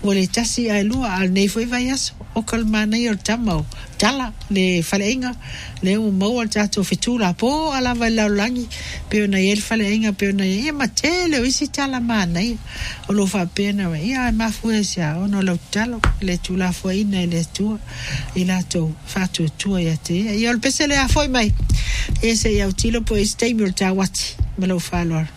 o le tasi ai lua al nei foi vai aso o kalmana i o tamau tala le faleinga le o mau al tato fitula po ala vai laulangi pe ona i el faleinga pe ona i matele o isi tala mana i o lo fa pena ia mafue sia ono lo talo le tula foi na le tua i la to fatu tua ia te i o pese le a foi mai ese ia utilo po stay mil tawati me lo fa lor